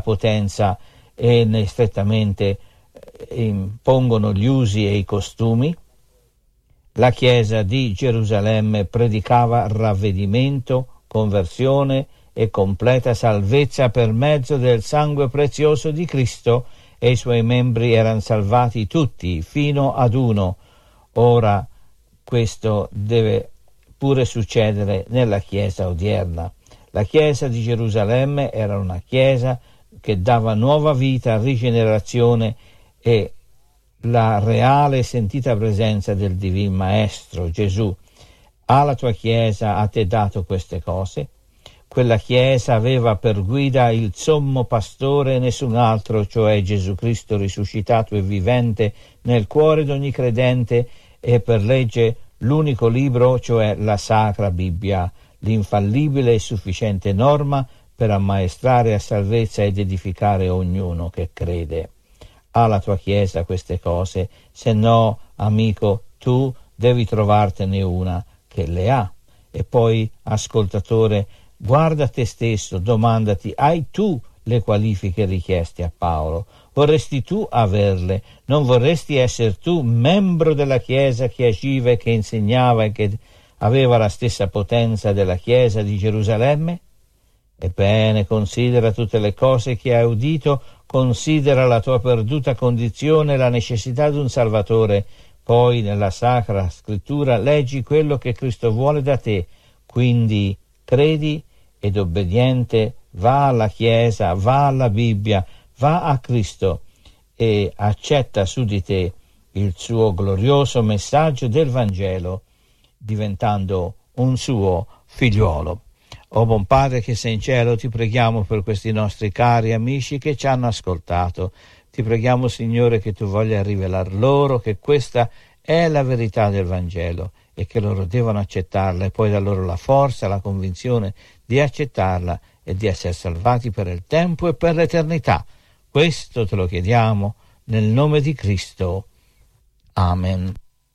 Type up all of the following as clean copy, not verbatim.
potenza e strettamente impongono gli usi e i costumi. La Chiesa di Gerusalemme predicava ravvedimento, conversione e completa salvezza per mezzo del sangue prezioso di Cristo, e i suoi membri erano salvati tutti fino ad uno. Ora questo deve pure succedere nella Chiesa odierna. La Chiesa di Gerusalemme era una Chiesa che dava nuova vita, rigenerazione e la reale e sentita presenza del Divin Maestro Gesù. Alla tua Chiesa ha te dato queste cose. Quella Chiesa aveva per guida il sommo pastore e nessun altro, cioè Gesù Cristo risuscitato e vivente nel cuore di ogni credente, e per legge l'unico libro, cioè la Sacra Bibbia, l'infallibile e sufficiente norma per ammaestrare a salvezza ed edificare ognuno che crede. Alla tua Chiesa queste cose, se no, amico, tu devi trovartene una che le ha. E poi, ascoltatore, guarda te stesso, domandati: hai tu le qualifiche richieste a Paolo? Vorresti tu averle? Non vorresti essere tu membro della Chiesa che agiva e che insegnava e che aveva la stessa potenza della Chiesa di Gerusalemme? Ebbene, considera tutte le cose che hai udito, considera la tua perduta condizione e la necessità di un Salvatore. Poi nella Sacra Scrittura leggi quello che Cristo vuole da te. Quindi credi ed obbediente va alla Chiesa, va alla Bibbia, va a Cristo e accetta su di te il suo glorioso messaggio del Vangelo, diventando un suo figliuolo. O buon Padre che sei in cielo, ti preghiamo per questi nostri cari amici che ci hanno ascoltato. Ti preghiamo, Signore, che tu voglia rivelar loro che questa è la verità del Vangelo e che loro devono accettarla, e poi da loro la forza, la convinzione di accettarla e di essere salvati per il tempo e per l'eternità. Questo te lo chiediamo nel nome di Cristo. Amen.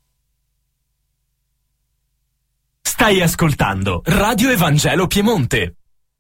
Stai ascoltando Radio Evangelo Piemonte.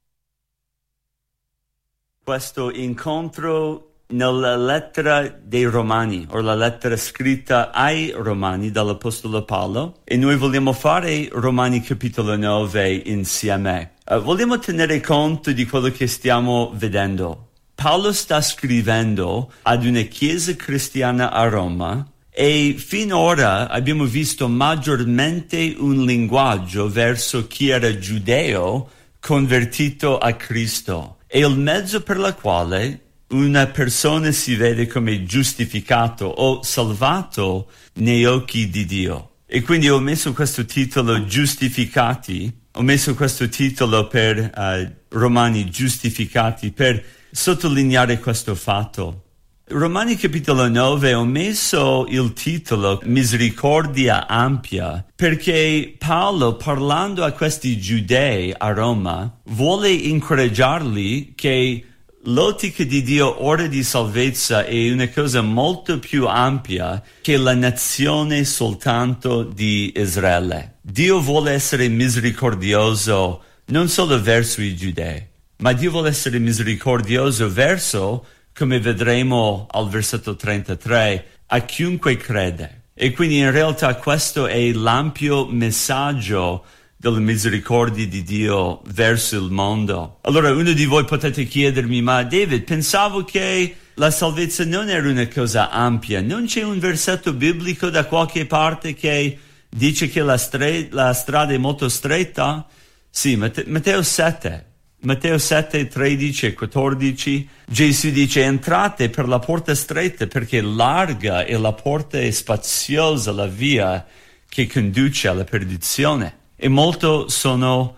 Questo incontro nella lettera dei Romani, o la lettera scritta ai Romani dall'Apostolo Paolo, e noi vogliamo fare Romani capitolo 9 insieme. Vogliamo tenere conto di quello che stiamo vedendo. Paolo sta scrivendo ad una chiesa cristiana a Roma, e finora abbiamo visto maggiormente un linguaggio verso chi era giudeo convertito a Cristo. È il mezzo per la quale una persona si vede come giustificato o salvato nei occhi di Dio. E quindi ho messo questo titolo giustificati, ho messo questo titolo per Romani giustificati, per sottolineare questo fatto. Romani capitolo 9 ho messo il titolo Misericordia ampia perché Paolo, parlando a questi giudei a Roma, vuole incoraggiarli che l'ottica di Dio ora di salvezza è una cosa molto più ampia che la nazione soltanto di Israele. Dio vuole essere misericordioso non solo verso i giudei, ma Dio vuole essere misericordioso verso, come vedremo al versetto 33, a chiunque crede. E quindi in realtà questo è l'ampio messaggio della misericordia di Dio verso il mondo. Allora uno di voi potete chiedermi: ma David, pensavo che la salvezza non era una cosa ampia. Non c'è un versetto biblico da qualche parte che dice che la strada è molto stretta? Sì, Matteo 7. Matteo 7, 13 e 14, Gesù dice: entrate per la porta stretta, perché larga è la porta e spaziosa la via che conduce alla perdizione. E molti sono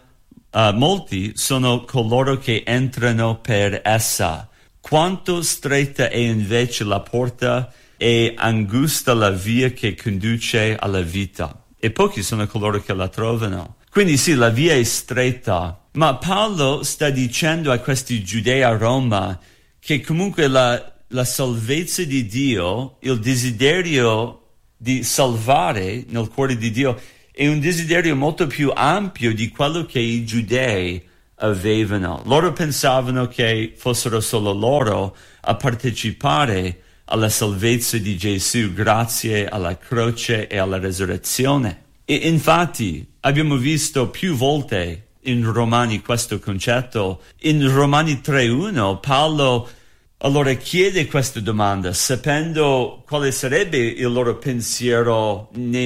coloro che entrano per essa. Quanto stretta è invece la porta e angusta la via che conduce alla vita. E pochi sono coloro che la trovano. Quindi sì, la via è stretta. Ma Paolo sta dicendo a questi giudei a Roma che comunque la salvezza di Dio, il desiderio di salvare nel cuore di Dio, è un desiderio molto più ampio di quello che i giudei avevano. Loro pensavano che fossero solo loro a partecipare alla salvezza di Gesù grazie alla croce e alla resurrezione. E infatti abbiamo visto più volte in Romani questo concetto. In Romani 3:1 Paolo allora chiede questa domanda, sapendo quale sarebbe il loro pensiero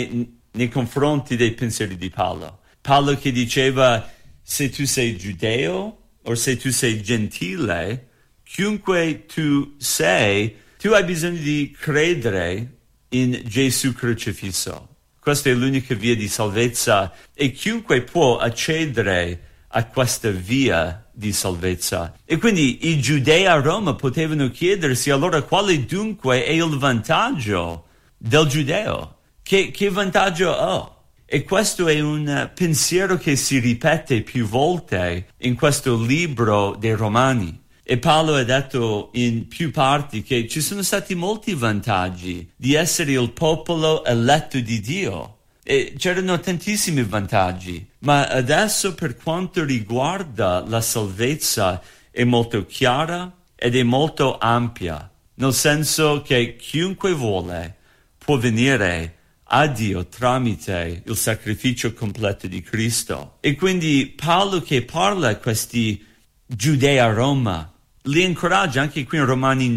nei confronti dei pensieri di Paolo. Paolo che diceva: se tu sei giudeo o se tu sei gentile, chiunque tu sei, tu hai bisogno di credere in Gesù crocifisso. Questa è l'unica via di salvezza e chiunque può accedere a questa via di salvezza. E quindi i giudei a Roma potevano chiedersi allora quale dunque è il vantaggio del giudeo? Che vantaggio ho? E questo è un pensiero che si ripete più volte in questo libro dei Romani. E Paolo ha detto in più parti che ci sono stati molti vantaggi di essere il popolo eletto di Dio. E c'erano tantissimi vantaggi, ma adesso per quanto riguarda la salvezza è molto chiara ed è molto ampia, nel senso che chiunque vuole può venire a Dio tramite il sacrificio completo di Cristo. E quindi Paolo che parla a questi giudei a Roma li incoraggia anche qui in Romani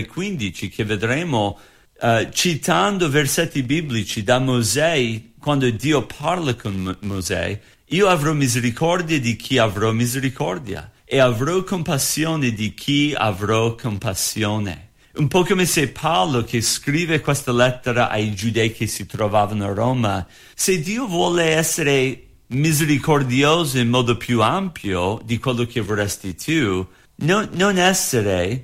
9:15 che vedremo citando versetti biblici da Mosè, quando Dio parla con Mosè: io avrò misericordia di chi avrò misericordia e avrò compassione di chi avrò compassione. Un po' come se Paolo, che scrive questa lettera ai giudei che si trovavano a Roma, se Dio vuole essere misericordioso in modo più ampio di quello che vorresti tu, non essere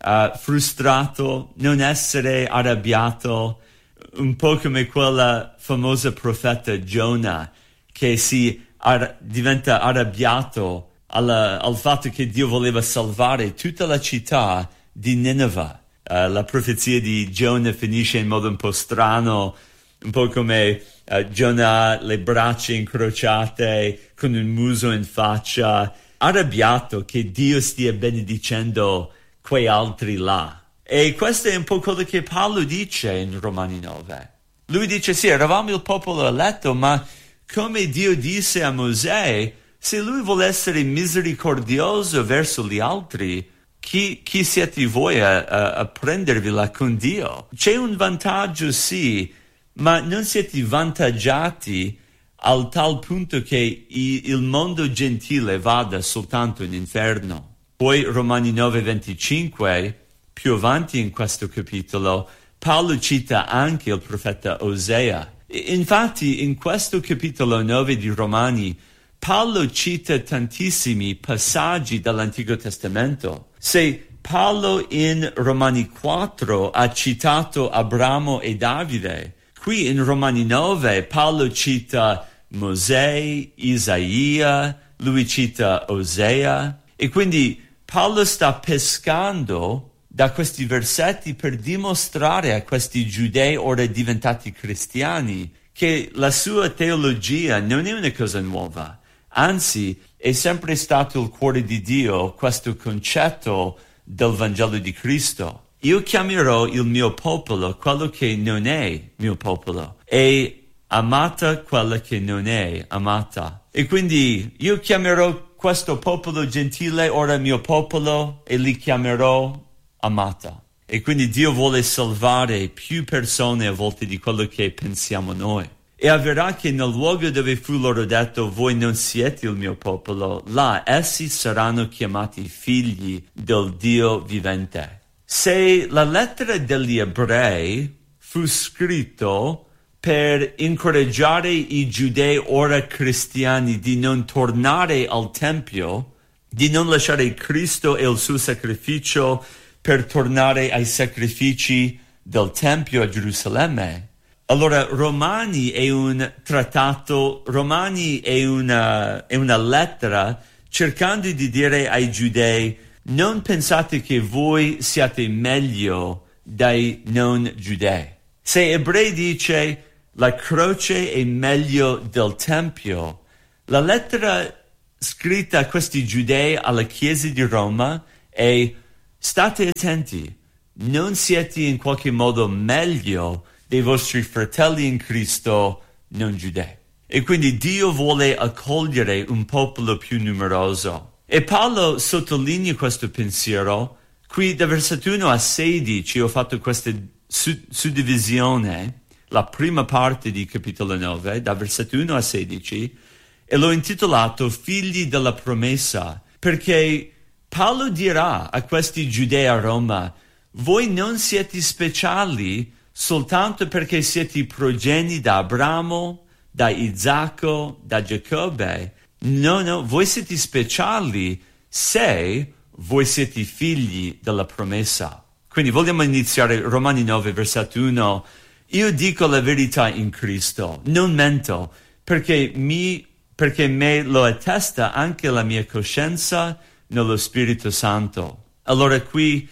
frustrato, non essere arrabbiato, un po' come quella famosa profeta Giona che diventa arrabbiato al fatto che Dio voleva salvare tutta la città di Nineveh. La profezia di Giona finisce in modo un po' strano, un po' come Giona le braccia incrociate con un muso in faccia, arrabbiato che Dio stia benedicendo quei altri là. E questo è un po' quello che Paolo dice in Romani 9. Lui dice: sì, eravamo il popolo eletto, ma come Dio disse a Mosè, se lui vuole essere misericordioso verso gli altri, chi siete voi a prendervela con Dio? C'è un vantaggio, sì, ma non siete vantaggiati al tal punto che il mondo gentile vada soltanto in inferno. Poi Romani 9:25, più avanti in questo capitolo, Paolo cita anche il profeta Osea. Infatti in questo capitolo 9 di Romani Paolo cita tantissimi passaggi dall'Antico Testamento. Se Paolo in Romani 4 ha citato Abramo e Davide, qui in Romani 9 Paolo cita Mosè, Isaia, lui cita Osea, e quindi Paolo sta pescando da questi versetti per dimostrare a questi giudei ora diventati cristiani che la sua teologia non è una cosa nuova, anzi è sempre stato il cuore di Dio questo concetto del Vangelo di Cristo. Io chiamerò il mio popolo quello che non è mio popolo e amata quella che non è amata. E quindi io chiamerò questo popolo gentile ora mio popolo e li chiamerò amata. E quindi Dio vuole salvare più persone a volte di quello che pensiamo noi. E avverrà che nel luogo dove fu loro detto voi non siete il mio popolo, là essi saranno chiamati figli del Dio vivente. Se la lettera degli Ebrei fu scritto per incoraggiare i giudei ora cristiani di non tornare al Tempio, di non lasciare Cristo e il suo sacrificio per tornare ai sacrifici del Tempio a Gerusalemme, allora Romani è un trattato, Romani è una lettera cercando di dire ai giudei: non pensate che voi siate meglio dai non giudei. Se Ebrei dice la croce è meglio del Tempio, la lettera scritta a questi giudei alla Chiesa di Roma è: state attenti, non siete in qualche modo meglio dei vostri fratelli in Cristo non giudei. E quindi Dio vuole accogliere un popolo più numeroso. E Paolo sottolinea questo pensiero. Qui da versetto 1 a 16 ho fatto questa suddivisione, la prima parte di capitolo 9, da versetto 1 a 16, e l'ho intitolato Figli della promessa, perché Paolo dirà a questi giudei a Roma: voi non siete speciali soltanto perché siete progenie da Abramo, da Isacco, da Giacobbe. No, voi siete speciali se voi siete figli della promessa. Quindi vogliamo iniziare Romani 9, versetto 1. Io dico la verità in Cristo, non mento, perché me lo attesta anche la mia coscienza nello Spirito Santo. Allora qui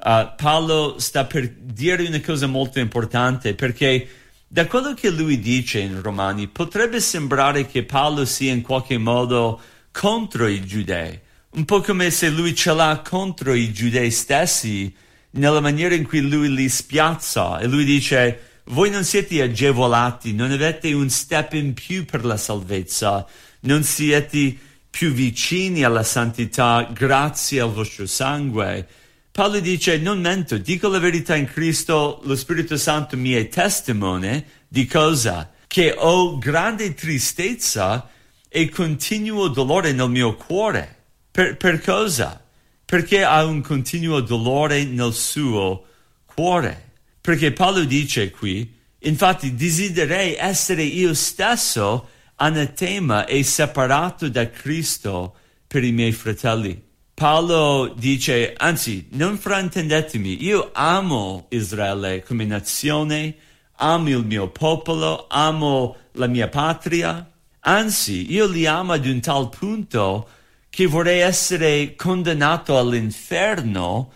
Paolo sta per dire una cosa molto importante, perché da quello che lui dice in Romani potrebbe sembrare che Paolo sia in qualche modo contro i giudei, un po' come se lui ce l'ha contro i giudei stessi nella maniera in cui lui li spiazza, e lui dice: voi non siete agevolati, non avete un step in più per la salvezza, non siete più vicini alla santità grazie al vostro sangue. Paolo dice: non mento, dico la verità in Cristo, lo Spirito Santo mi è testimone di cosa? Che ho grande tristezza e continuo dolore nel mio cuore. Per cosa? Perché ha un continuo dolore nel suo cuore. Perché Paolo dice qui: infatti desiderei essere io stesso anatema e separato da Cristo per i miei fratelli. Paolo dice: anzi, non fraintendetemi, io amo Israele come nazione, amo il mio popolo, amo la mia patria, anzi, io li amo ad un tal punto che vorrei essere condannato all'inferno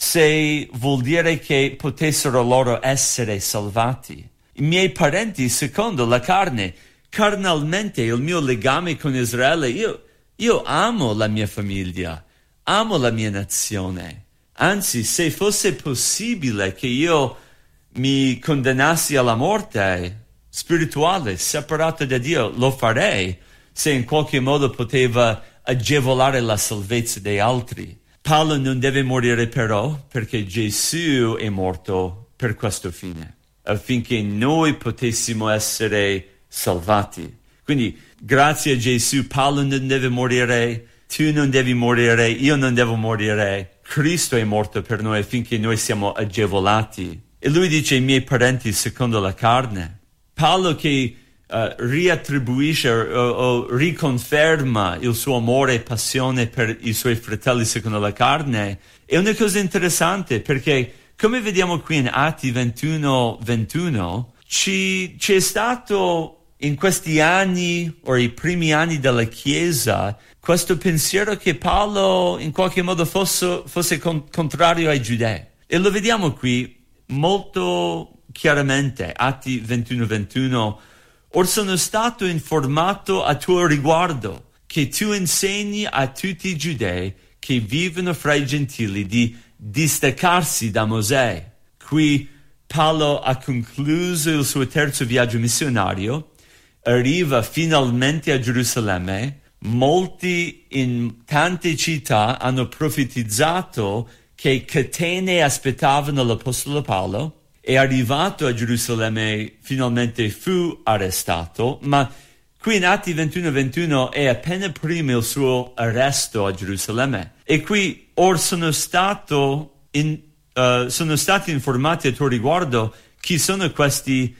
se vuol dire che potessero loro essere salvati. I miei parenti secondo la carne, carnalmente il mio legame con Israele, io amo la mia famiglia, amo la mia nazione. Anzi, se fosse possibile che io mi condannassi alla morte spirituale, separato da Dio, lo farei se in qualche modo poteva agevolare la salvezza degli altri. Paolo non deve morire però, perché Gesù è morto per questo fine, affinché noi potessimo essere salvati. Quindi, grazie a Gesù, Paolo non deve morire, tu non devi morire, io non devo morire. Cristo è morto per noi affinché noi siamo agevolati. E lui dice: i miei parenti secondo la carne. Paolo che riattribuisce o riconferma il suo amore e passione per i suoi fratelli secondo la carne è una cosa interessante, perché come vediamo qui in Atti 21:21 c'è stato in questi anni o i primi anni della Chiesa questo pensiero che Paolo in qualche modo fosse contrario ai giudei, e lo vediamo qui molto chiaramente. Atti 21:21: or sono stato informato a tuo riguardo che tu insegni a tutti i giudei che vivono fra i gentili di distaccarsi da Mosè. Qui Paolo ha concluso il suo terzo viaggio missionario, arriva finalmente a Gerusalemme. Molti in tante città hanno profetizzato che catene aspettavano l'apostolo Paolo. È arrivato a Gerusalemme, finalmente fu arrestato, ma qui in Atti 21:21 è appena prima il suo arresto a Gerusalemme. E qui sono stati informati a tuo riguardo chi sono questi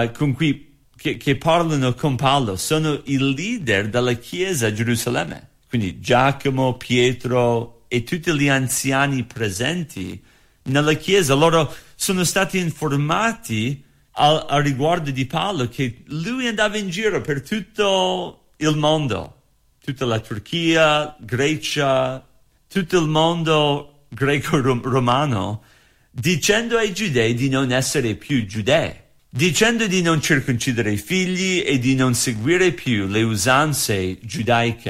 che parlano con Paolo. Sono i leader della Chiesa a Gerusalemme, quindi Giacomo, Pietro e tutti gli anziani presenti nella Chiesa. Loro sono stati informati al riguardo di Paolo che lui andava in giro per tutto il mondo, tutta la Turchia, Grecia, tutto il mondo greco-romano, dicendo ai giudei di non essere più giudei, dicendo di non circoncidere i figli e di non seguire più le usanze giudaiche.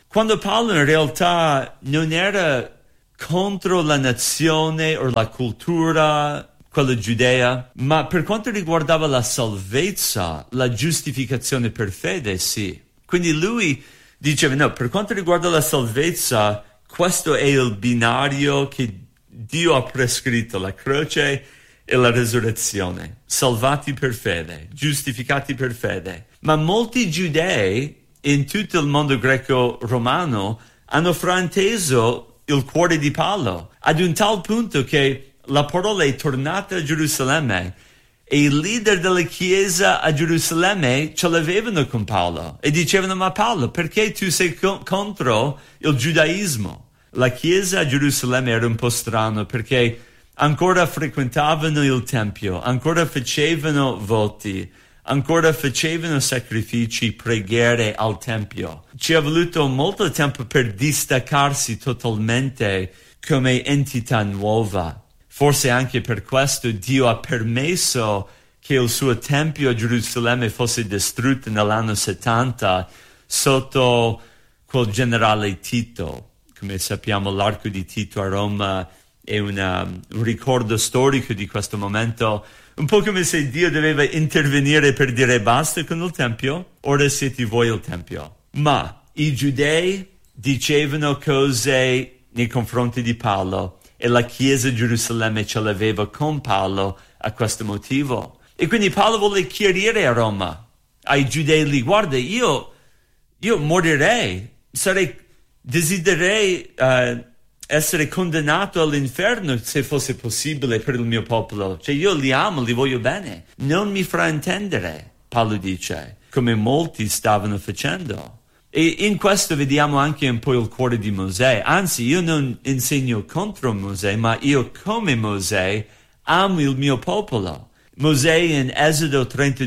quando Paolo in realtà non era contro la nazione o la cultura, quella giudea, ma per quanto riguardava la salvezza, la giustificazione per fede, sì. Quindi lui diceva, no, per quanto riguarda la salvezza, questo è il binario che Dio ha prescritto, la croce e la resurrezione. Salvati per fede, giustificati per fede. Ma molti giudei in tutto il mondo greco-romano hanno frainteso il cuore di Paolo, ad un tal punto che la parola è tornata a Gerusalemme e i leader della chiesa a Gerusalemme ce l'avevano con Paolo e dicevano, ma Paolo, perché tu sei contro il giudaismo? La chiesa a Gerusalemme era un po' strano perché ancora frequentavano il tempio, ancora facevano voti, ancora facevano sacrifici, preghiere al tempio. Ci è voluto molto tempo per distaccarsi totalmente come entità nuova. Forse anche per questo Dio ha permesso che il suo tempio a Gerusalemme fosse distrutto nell'anno 70 sotto quel generale Tito. Come sappiamo, l'arco di Tito a Roma è un ricordo storico di questo momento, un po' come se Dio doveva intervenire per dire basta con il tempio, ora siete voi il tempio. Ma i giudei dicevano cose nei confronti di Paolo e la chiesa di Gerusalemme ce l'aveva con Paolo a questo motivo. E quindi Paolo vuole chiarire a Roma, ai giudei lì, guarda, io morirei, desidererei essere condannato all'inferno se fosse possibile per il mio popolo. Cioè io li amo, li voglio bene. Non mi fraintendere, Paolo dice, come molti stavano facendo. E in questo vediamo anche un po' il cuore di Mosè. Anzi, io non insegno contro Mosè, ma io come Mosè amo il mio popolo. Mosè in Esodo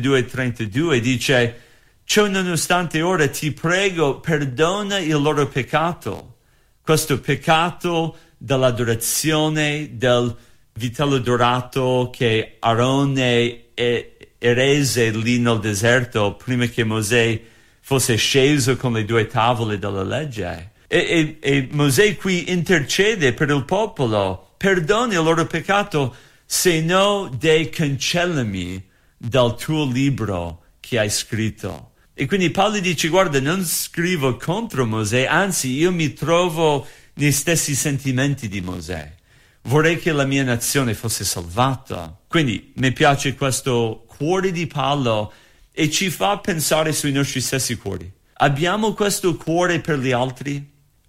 32:32 dice, ciò nonostante ora ti prego, perdona il loro peccato. Questo peccato dell'adorazione del vitello dorato che Aarone erese lì nel deserto prima che Mosè fosse sceso con le 2 tavole della legge. E Mosè qui intercede per il popolo, perdoni il loro peccato, se no cancellami dal tuo libro che hai scritto. E quindi Paolo dice, guarda, non scrivo contro Mosè, anzi io mi trovo nei stessi sentimenti di Mosè. Vorrei che la mia nazione fosse salvata. Quindi mi piace questo cuore di Paolo e ci fa pensare sui nostri stessi cuori. Abbiamo questo cuore per gli altri?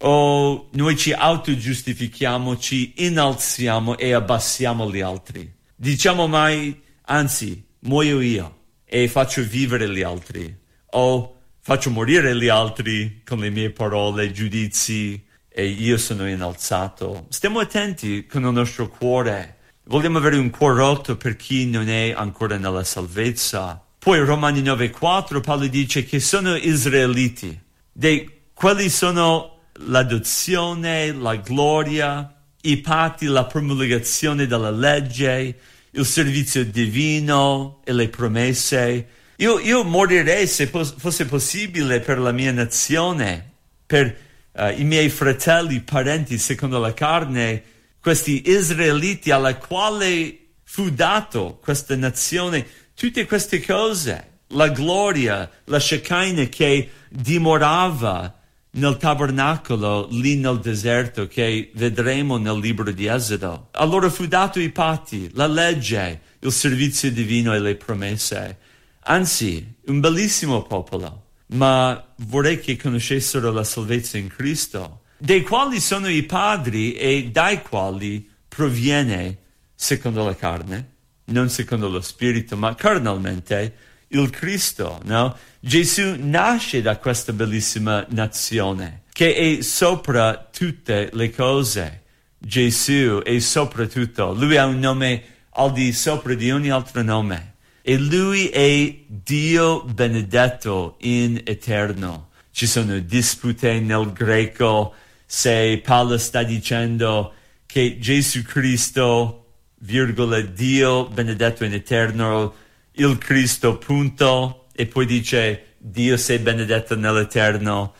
O noi ci autogiustifichiamo, ci innalziamo e abbassiamo gli altri? Diciamo mai, anzi, muoio io e faccio vivere gli altri. O faccio morire gli altri con le mie parole, giudizi, e io sono innalzato. Stiamo attenti con il nostro cuore. Vogliamo avere un cuore rotto per chi non è ancora nella salvezza. Poi Romani 9:4 Paolo dice che sono israeliti. Quelli sono l'adozione, la gloria, i patti, la promulgazione della legge, il servizio divino e le promesse. Io morirei se fosse possibile per la mia nazione, per i miei fratelli, parenti secondo la carne, questi israeliti alla quale fu dato questa nazione, tutte queste cose, la gloria, la Shekinah che dimorava nel tabernacolo lì nel deserto che vedremo nel libro di Esodo. A loro fu dato i patti, la legge, il servizio divino e le promesse. Anzi, un bellissimo popolo, ma vorrei che conoscessero la salvezza in Cristo, dei quali sono i padri e dai quali proviene, secondo la carne, non secondo lo spirito, ma carnalmente, il Cristo, no? Gesù nasce da questa bellissima nazione, che è sopra tutte le cose. Gesù è sopra tutto. Lui ha un nome al di sopra di ogni altro nome. E lui è Dio benedetto in eterno. Ci sono dispute nel greco se Paolo sta dicendo che Gesù Cristo, virgola, Dio benedetto in eterno, il Cristo, punto, e poi dice Dio sei benedetto nell'eterno.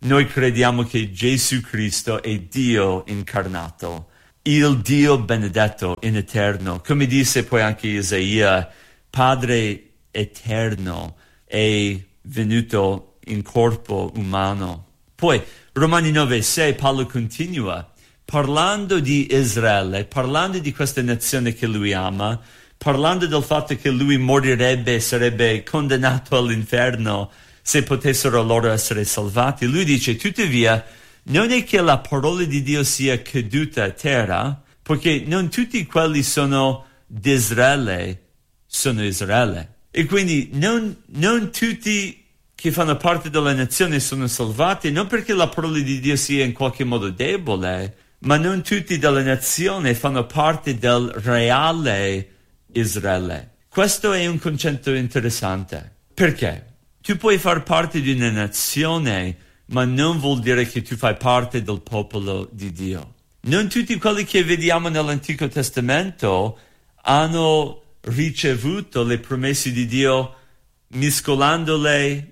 noi crediamo che Gesù Cristo è Dio incarnato, il Dio benedetto in eterno. Come dice poi anche Isaia, Padre eterno è venuto in corpo umano. Poi, Romani 9:6, Paolo continua, parlando di Israele, parlando di questa nazione che lui ama, parlando del fatto che lui morirebbe e sarebbe condannato all'inferno se potessero loro essere salvati. Lui dice, tuttavia, non è che la parola di Dio sia caduta a terra, perché non tutti quelli sono d'Israele sono Israele. E quindi non tutti che fanno parte della nazione sono salvati, non perché la parola di Dio sia in qualche modo debole, ma non tutti della nazione fanno parte del reale Israele. Questo è un concetto interessante. Perché? Tu puoi far parte di una nazione, ma non vuol dire che tu fai parte del popolo di Dio. Non tutti quelli che vediamo nell'Antico Testamento hanno ricevuto le promesse di Dio mescolandole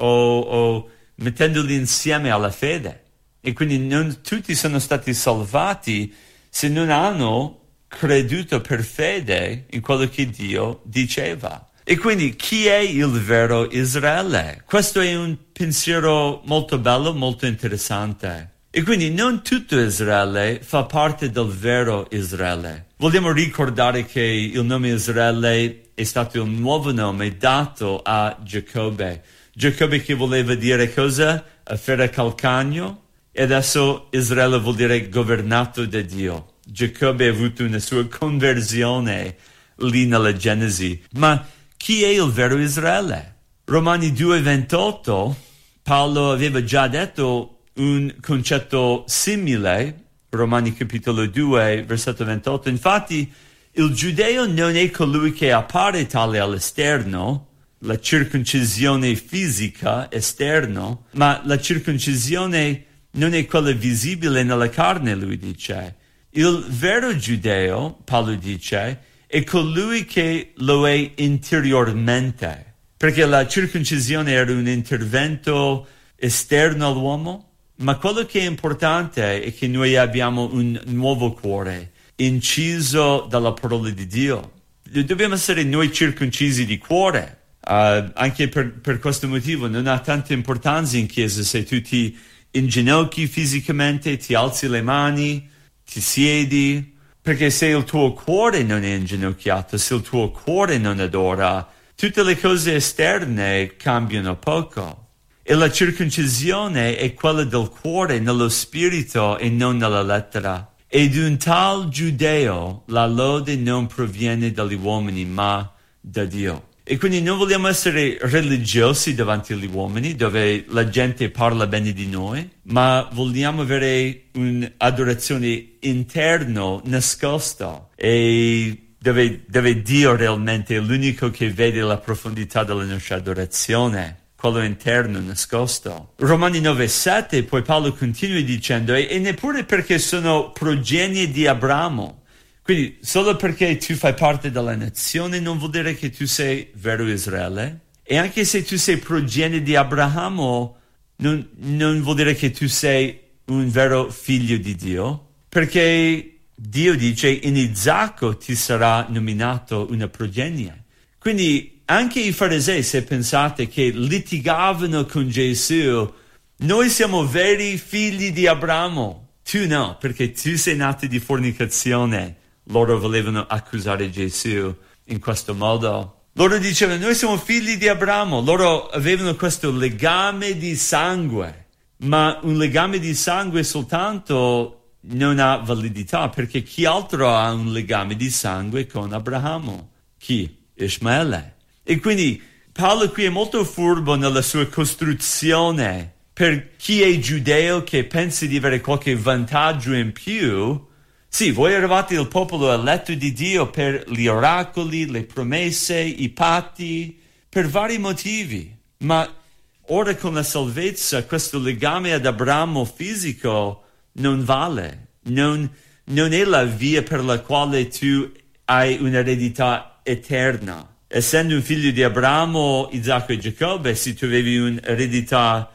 o mettendoli insieme alla fede. E quindi non tutti sono stati salvati se non hanno creduto per fede in quello che Dio diceva. E quindi chi è il vero Israele? Questo è un pensiero molto bello, molto interessante. E quindi non tutto Israele fa parte del vero Israele. Vogliamo ricordare che il nome Israele è stato un nuovo nome dato a Giacobbe. Giacobbe che voleva dire cosa? Affare calcagno. E adesso Israele vuol dire governato da Dio. Giacobbe ha avuto una sua conversione lì nella Genesi. Ma chi è il vero Israele? Romani 2:28, Paolo aveva già detto un concetto simile, Romani capitolo 2, versetto 28. Infatti, il giudeo non è colui che appare tale all'esterno, la circoncisione fisica esterno, ma la circoncisione non è quella visibile nella carne, lui dice. Il vero giudeo, Paolo dice, è colui che lo è interiormente, perché la circoncisione era un intervento esterno all'uomo, ma quello che è importante è che noi abbiamo un nuovo cuore, inciso dalla parola di Dio. Dobbiamo essere noi circoncisi di cuore. Anche per questo motivo non ha tanta importanza in chiesa se tu ti inginocchi fisicamente, ti alzi le mani, ti siedi, perché se il tuo cuore non è inginocchiato, se il tuo cuore non adora, tutte le cose esterne cambiano poco. E la circoncisione è quella del cuore nello spirito e non nella lettera. Ed un tal giudeo la lode non proviene dagli uomini ma da Dio. E quindi non vogliamo essere religiosi davanti agli uomini dove la gente parla bene di noi, ma vogliamo avere un'adorazione interna nascosta e dove Dio realmente è l'unico che vede la profondità della nostra adorazione. Quello interno nascosto. Romani 9:7, poi Paolo continua dicendo, e neppure perché sono progenie di Abramo. Quindi solo perché tu fai parte della nazione non vuol dire che tu sei vero Israele. E anche se tu sei progenie di Abramo, non vuol dire che tu sei un vero figlio di Dio. Perché Dio dice, in Isacco ti sarà nominato una progenie. Quindi anche i farisei, se pensate che litigavano con Gesù, noi siamo veri figli di Abramo, tu no, perché tu sei nato di fornicazione. Loro volevano accusare Gesù in questo modo. Loro dicevano, noi siamo figli di Abramo, loro avevano questo legame di sangue, ma un legame di sangue soltanto non ha validità, perché chi altro ha un legame di sangue con Abramo? Chi? Ismaele. E quindi Paolo qui è molto furbo nella sua costruzione. Per chi è giudeo che pensa di avere qualche vantaggio in più, sì, voi eravate il popolo eletto di Dio per gli oracoli, le promesse, i patti, per vari motivi. Ma ora con la salvezza questo legame ad Abramo fisico non vale. Non è la via per la quale tu hai un'eredità eterna. Essendo un figlio di Abramo, Isacco e Giacobbe, se tu avevi un'eredità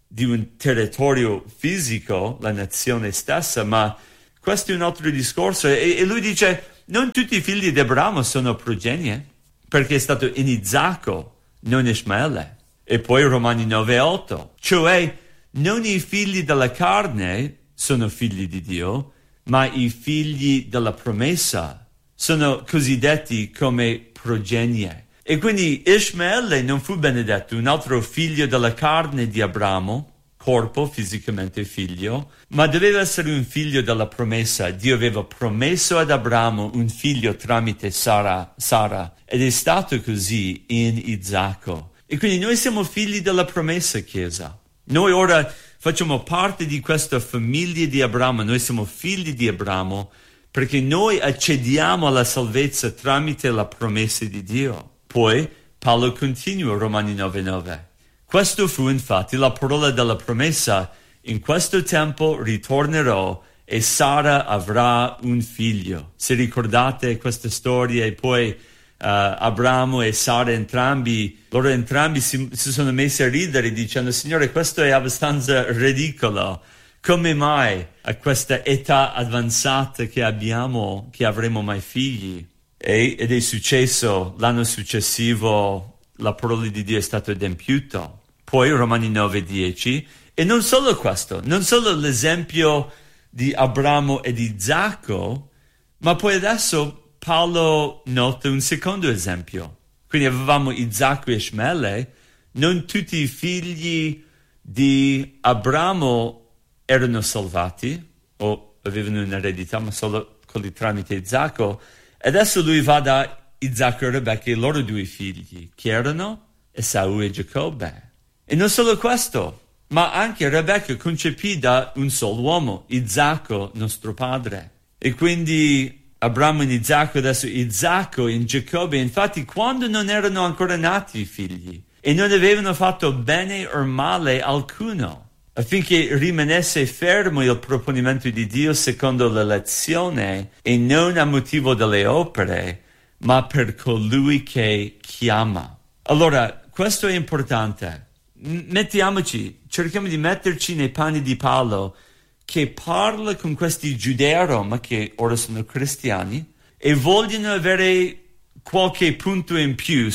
di un territorio fisico, la nazione stessa, ma questo è un altro discorso. E lui dice, non tutti i figli di Abramo sono progenie, perché è stato in Isacco, non Ismaele. E poi Romani 9:8, cioè non i figli della carne sono figli di Dio, ma i figli della promessa sono cosiddetti come progenie. E quindi Ismaele non fu benedetto, un altro figlio della carne di Abramo, corpo, fisicamente figlio, ma doveva essere un figlio della promessa. Dio aveva promesso ad Abramo un figlio tramite Sara, ed è stato così in Isacco. E quindi noi siamo figli della promessa, Chiesa. Noi ora facciamo parte di questa famiglia di Abramo, noi siamo figli di Abramo, perché noi accediamo alla salvezza tramite la promessa di Dio. Poi Paolo continua, Romani 9:9. Questo fu infatti la parola della promessa: in questo tempo ritornerò e Sara avrà un figlio. Se ricordate questa storia, e poi Abramo e Sara loro entrambi si sono messi a ridere dicendo: Signore, questo è abbastanza ridicolo. Come mai a questa età avanzata che avremo mai figli? Ed è successo l'anno successivo, la parola di Dio è stata adempiuta. Poi Romani 9:10, e non solo questo, non solo l'esempio di Abramo e di Isacco, ma poi adesso Paolo nota un secondo esempio. Quindi avevamo Isacco e Ismaele, non tutti i figli di Abramo erano salvati o avevano un'eredità, ma solo quelli tramite Isacco. Adesso lui va da Isacco e Rebecca, i loro due figli, che erano Esau e Giacobbe. E non solo questo, ma anche Rebecca concepì da un solo uomo, Isacco, nostro padre. E quindi Abramo in Isacco, adesso Isacco in Giacobbe. Infatti, quando non erano ancora nati i figli e non avevano fatto bene o male alcuno, affinché rimanesse fermo il proponimento di Dio secondo l'elezione e non a motivo delle opere, ma per colui che chiama. Allora, questo è importante. Cerchiamo di metterci nei panni di Paolo, che parla con questi giudei a Roma, che ora sono cristiani, e vogliono avere qualche punto in più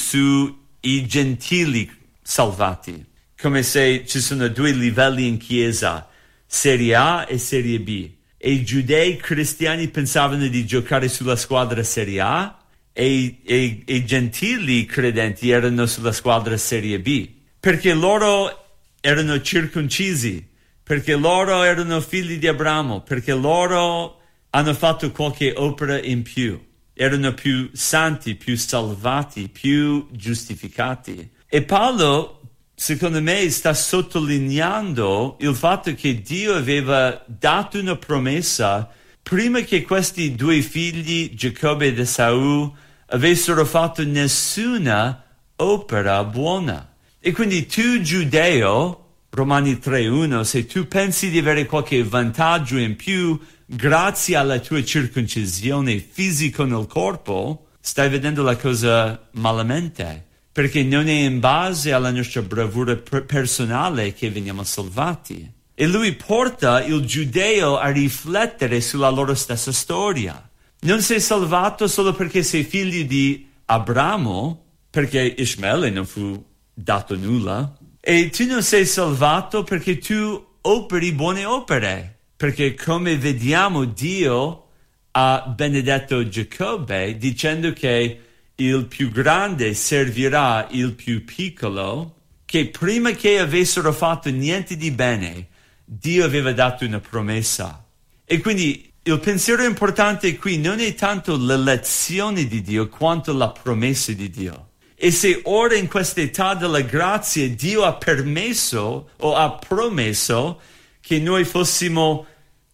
sui gentili salvati. Come se ci sono due livelli in chiesa, serie A e serie B. E i giudei cristiani pensavano di giocare sulla squadra serie A e i gentili credenti erano sulla squadra serie B. Perché loro erano circoncisi, perché loro erano figli di Abramo, perché loro hanno fatto qualche opera in più. Erano più santi, più salvati, più giustificati. E Paolo, secondo me, sta sottolineando il fatto che Dio aveva dato una promessa prima che questi due figli, Giacobbe ed Esau, avessero fatto nessuna opera buona. E quindi tu, giudeo, Romani 3:1, se tu pensi di avere qualche vantaggio in più grazie alla tua circoncisione fisica nel corpo, stai vedendo la cosa malamente. Perché non è in base alla nostra bravura personale che veniamo salvati. E lui porta il giudeo a riflettere sulla loro stessa storia. Non sei salvato solo perché sei figlio di Abramo, perché Ismaele non fu dato nulla. E tu non sei salvato perché tu operi buone opere. Perché come vediamo, Dio ha benedetto Giacobbe dicendo che il più grande servirà il più piccolo, che prima che avessero fatto niente di bene, Dio aveva dato una promessa. E quindi il pensiero importante qui non è tanto l'elezione di Dio, quanto la promessa di Dio. E se ora in questa età della grazia Dio ha permesso o ha promesso che noi fossimo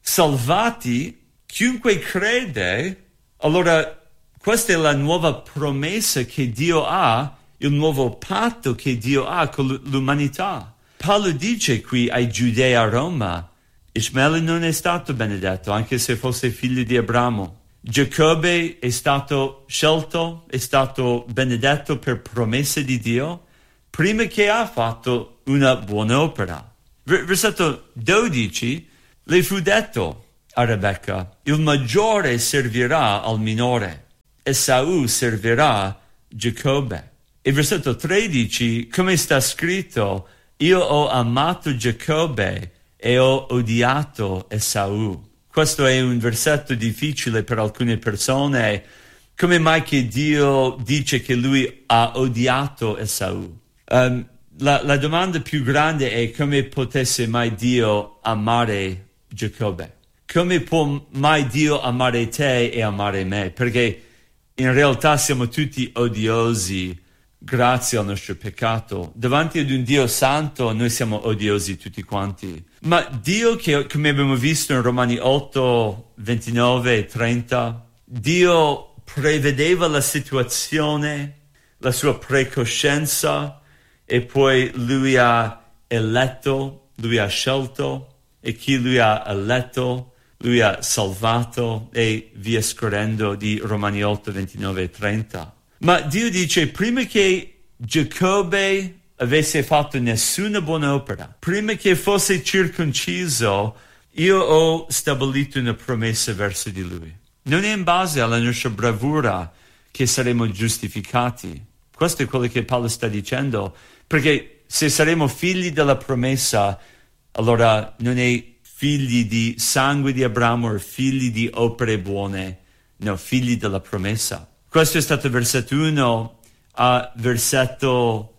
salvati, chiunque crede, allora questa è la nuova promessa che Dio ha, il nuovo patto che Dio ha con l'umanità. Paolo dice qui ai giudei a Roma, Ismaele non è stato benedetto, anche se fosse figlio di Abramo. Giacobbe è stato scelto, è stato benedetto per promessa di Dio, prima che ha fatto una buona opera. Versetto 12, le fu detto a Rebecca: il maggiore servirà al minore, Esaù servirà Giacobbe. E versetto 13, come sta scritto: io ho amato Giacobbe e ho odiato Esaù. Questo è un versetto difficile per alcune persone. Come mai che Dio dice che lui ha odiato Esaù? La domanda più grande è: come potesse mai Dio amare Giacobbe? Come può mai Dio amare te e amare me? Perché in realtà siamo tutti odiosi grazie al nostro peccato. Davanti ad un Dio santo noi siamo odiosi tutti quanti. Ma Dio, che come abbiamo visto in Romani 8, 29 e 30, Dio prevedeva la situazione, la sua precoscienza, e poi lui ha eletto, lui ha scelto, e chi lui ha eletto lui ha salvato, e via scorrendo di Romani 8, 29 e 30. Ma Dio dice: prima che Giacobbe avesse fatto nessuna buona opera, prima che fosse circonciso, io ho stabilito una promessa verso di lui. Non è in base alla nostra bravura che saremo giustificati. Questo è quello che Paolo sta dicendo, perché se saremo figli della promessa, allora non è figli di sangue di Abramo o figli di opere buone, no, figli della promessa. Questo è stato versetto 1 a versetto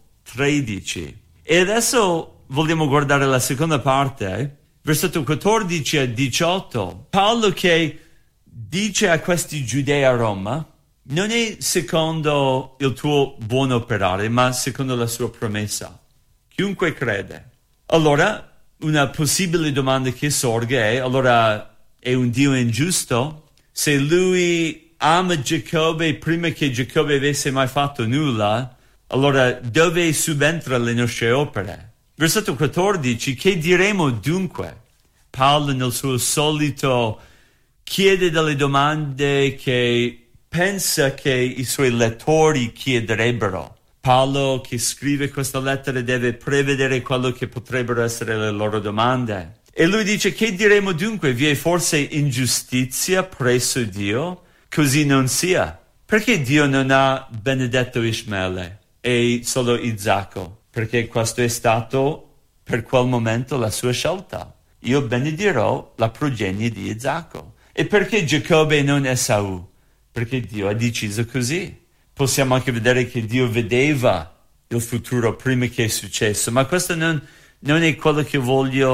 13. E adesso vogliamo guardare la seconda parte, versetto 14 a 18. Paolo che dice a questi giudei a Roma: non è secondo il tuo buon operare, ma secondo la sua promessa. Chiunque crede. Allora, una possibile domanda che sorge è: allora è un Dio ingiusto? Se lui ama Giacobbe prima che Giacobbe avesse mai fatto nulla, allora dove subentra le nostre opere? Versetto 14, che diremo dunque? Paolo nel suo solito chiede delle domande che pensa che i suoi lettori chiederebbero. Paolo che scrive questa lettera deve prevedere quello che potrebbero essere le loro domande. E lui dice: che diremo dunque? Vi è forse ingiustizia presso Dio? Così non sia. Perché Dio non ha benedetto Ismaele e solo Isacco? Perché questo è stato per quel momento la sua scelta. Io benedirò la progenie di Isacco. E perché Giacobbe e non Esaù? Perché Dio ha deciso così. Possiamo anche vedere che Dio vedeva il futuro prima che è successo, ma questo non è quello che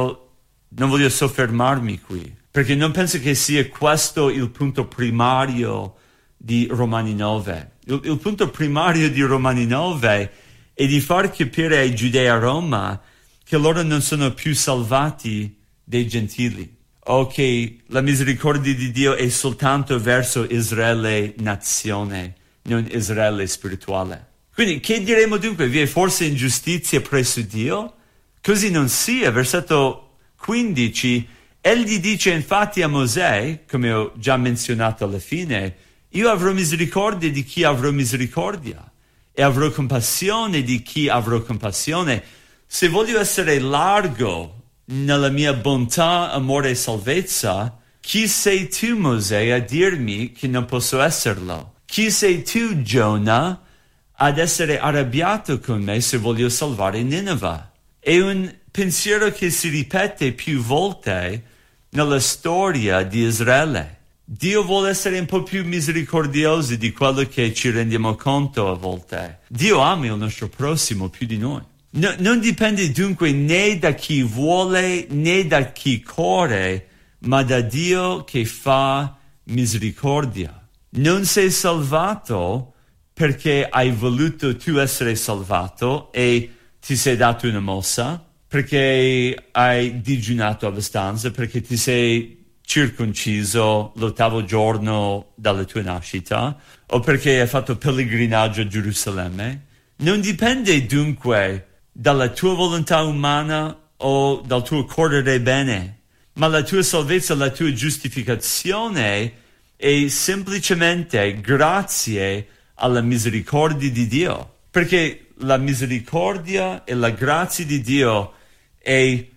non voglio soffermarmi qui, perché non penso che sia questo il punto primario di Romani 9. Il punto primario di Romani 9 è di far capire ai giudei a Roma che loro non sono più salvati dei gentili, o che la misericordia di Dio è soltanto verso Israele nazione, non Israele spirituale. Quindi che diremo dunque? Vi è forse ingiustizia presso Dio? Così non sia. Versetto 15, egli dice infatti a Mosè, come ho già menzionato alla fine: io avrò misericordia di chi avrò misericordia e avrò compassione di chi avrò compassione. Se voglio essere largo nella mia bontà, amore e salvezza, chi sei tu, Mosè, a dirmi che non posso esserlo? Chi sei tu, Giona, ad essere arrabbiato con me se voglio salvare Nineveh? È un pensiero che si ripete più volte nella storia di Israele. Dio vuole essere un po' più misericordioso di quello che ci rendiamo conto a volte. Dio ama il nostro prossimo più di noi. Non dipende dunque né da chi vuole né da chi corre, ma da Dio che fa misericordia. Non sei salvato perché hai voluto tu essere salvato e ti sei dato una mossa, perché hai digiunato abbastanza, perché ti sei circonciso l'8° giorno dalla tua nascita, o perché hai fatto pellegrinaggio a Gerusalemme. Non dipende dunque dalla tua volontà umana o dal tuo correre bene, ma la tua salvezza, la tua giustificazione è semplicemente grazie alla misericordia di Dio, perché la misericordia e la grazia di Dio è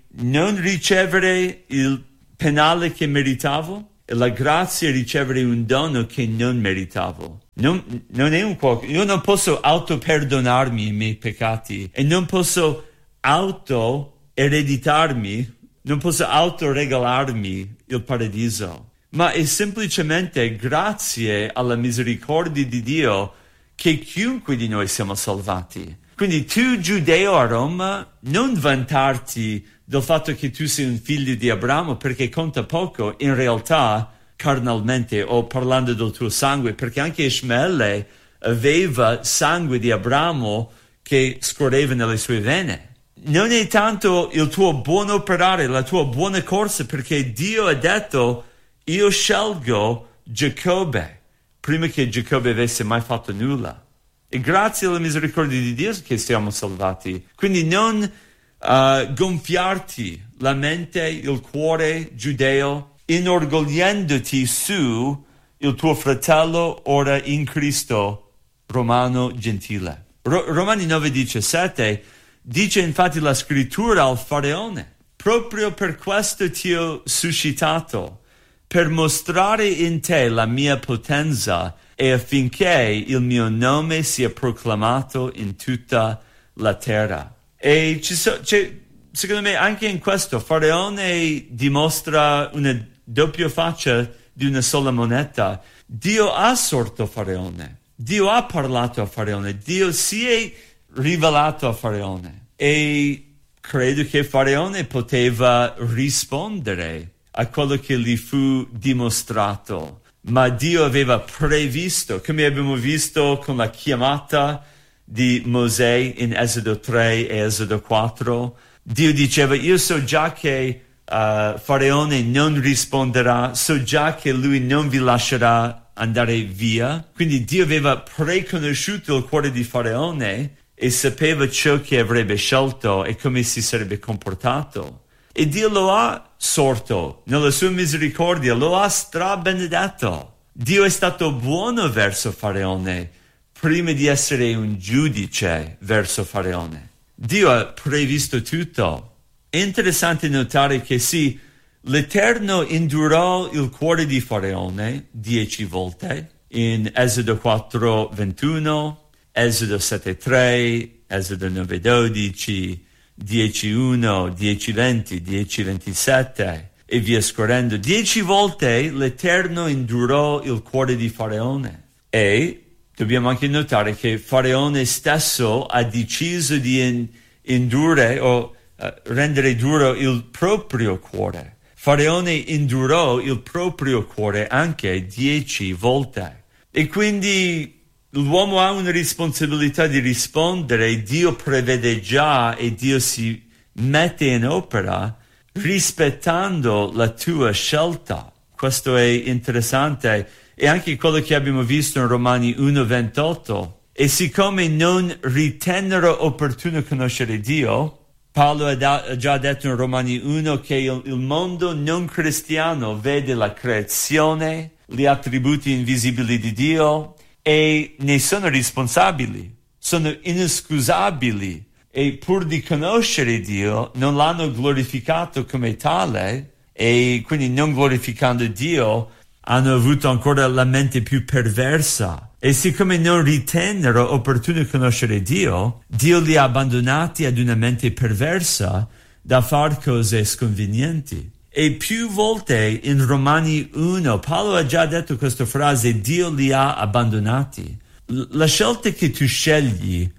non ricevere il penale che meritavo e la grazia ricevere un dono che non meritavo. Non è io non posso auto-perdonarmi i miei peccati e non posso auto-ereditarmi, non posso auto-regalarmi il paradiso, ma è semplicemente grazie alla misericordia di Dio che chiunque di noi siamo salvati. Quindi tu, giudeo a Roma, non vantarti del fatto che tu sei un figlio di Abramo perché conta poco, in realtà, carnalmente, o parlando del tuo sangue, perché anche Ishmaele aveva sangue di Abramo che scorreva nelle sue vene. Non è tanto il tuo buon operare, la tua buona corsa, perché Dio ha detto, io scelgo Giacobbe, prima che Giacobbe avesse mai fatto nulla. E grazie alla misericordia di Dio che siamo salvati. Quindi non gonfiarti la mente, il cuore giudeo, inorgogliendoti su il tuo fratello ora in Cristo, romano gentile. Romani 9:17 dice infatti la scrittura al faraone, proprio per questo ti ho suscitato, per mostrare in te la mia potenza e affinché il mio nome sia proclamato in tutta la terra. E secondo me anche in questo Faraone dimostra una doppia faccia di una sola moneta. Dio ha sorto Faraone, Dio ha parlato a Faraone, Dio si è rivelato a Faraone e credo che Faraone poteva rispondere a quello che gli fu dimostrato, ma Dio aveva previsto, come abbiamo visto con la chiamata di Mosè in Esodo 3 e Esodo 4. Dio diceva, io so già che Faraone non risponderà, so già che lui non vi lascerà andare via. Quindi Dio aveva preconosciuto il cuore di Faraone e sapeva ciò che avrebbe scelto e come si sarebbe comportato. E Dio lo ha sorto, nella sua misericordia, lo ha strabenedetto. Dio è stato buono verso Faraone, prima di essere un giudice verso Faraone. Dio ha previsto tutto. È interessante notare che sì, l'Eterno indurò il cuore di Faraone 10 volte, in Esodo 4:21, Esodo 7:3, Esodo 9:12, 10:1, 10:20, 10:27 e via scorrendo. 10 volte l'Eterno indurò il cuore di Faraone e dobbiamo anche notare che Faraone stesso ha deciso di indurre o rendere duro il proprio cuore. Faraone indurò il proprio cuore anche 10 volte. E quindi l'uomo ha una responsabilità di rispondere, Dio prevede già e Dio si mette in opera rispettando la tua scelta. Questo è interessante. E anche quello che abbiamo visto in Romani 1:28. E siccome non ritennero opportuno conoscere Dio, Paolo ha già detto in Romani 1 che il mondo non cristiano vede la creazione, gli attributi invisibili di Dio e ne sono responsabili, sono inescusabili e pur di conoscere Dio non l'hanno glorificato come tale e quindi non glorificando Dio hanno avuto ancora la mente più perversa. E siccome non ritennero opportuno conoscere Dio, Dio li ha abbandonati ad una mente perversa da far cose sconvenienti. E più volte in Romani 1, Paolo ha già detto questa frase, Dio li ha abbandonati. La scelta che tu scegli,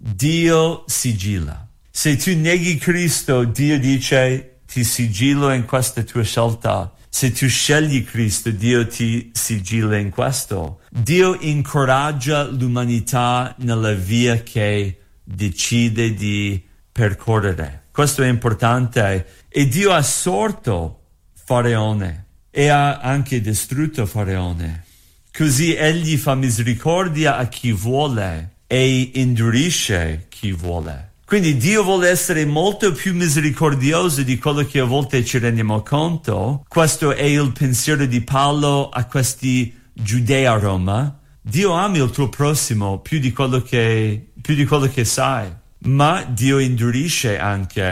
Dio sigilla. Se tu neghi Cristo, Dio dice, ti sigillo in questa tua scelta. Se tu scegli Cristo, Dio ti sigilla in questo. Dio incoraggia l'umanità nella via che decide di percorrere. Questo è importante. E Dio ha sorto Faraone e ha anche distrutto Faraone. Così egli fa misericordia a chi vuole e indurisce chi vuole. Quindi Dio vuole essere molto più misericordioso di quello che a volte ci rendiamo conto. Questo è il pensiero di Paolo a questi giudei a Roma. Dio ama il tuo prossimo più di quello che sai. Ma Dio indurisce anche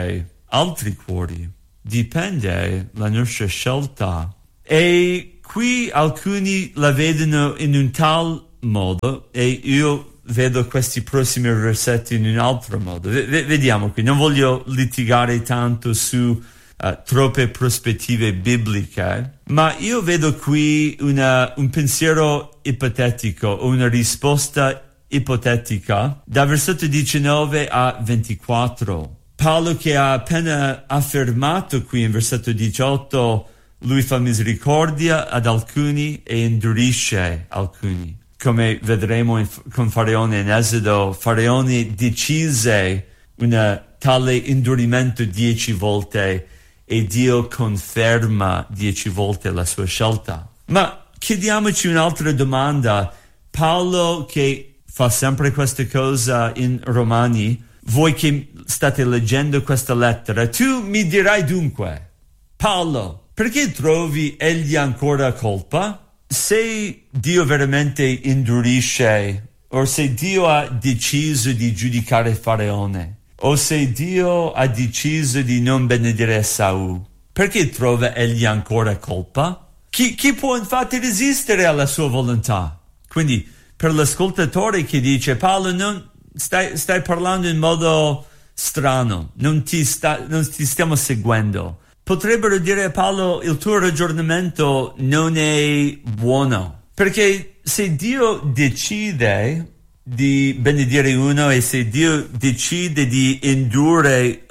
altri cuori, dipende la nostra scelta. E qui alcuni la vedono in un tal modo e io vedo questi prossimi versetti in un altro modo. Vediamo qui, non voglio litigare tanto su troppe prospettive bibliche, ma io vedo qui un pensiero ipotetico o una risposta ipotetica dal versetto 19 a 24. Paolo, che ha appena affermato qui in versetto 18, lui fa misericordia ad alcuni e indurisce alcuni. Come vedremo con Faraone in Esodo, Faraone decise un tale indurimento 10 volte e Dio conferma 10 volte la sua scelta. Ma chiediamoci un'altra domanda. Paolo, che fa sempre questa cosa in Romani, voi che state leggendo questa lettera, tu mi dirai dunque, Paolo, perché trovi egli ancora colpa? Se Dio veramente indurisce, o se Dio ha deciso di giudicare Faraone, o se Dio ha deciso di non benedire Esaù, perché trova egli ancora colpa? Chi può infatti resistere alla sua volontà? Quindi, per l'ascoltatore che dice, Paolo, non stai parlando in modo strano, non ti stiamo seguendo. Potrebbero dire a Paolo, il tuo ragionamento non è buono, perché se Dio decide di benedire uno e se Dio decide di indurire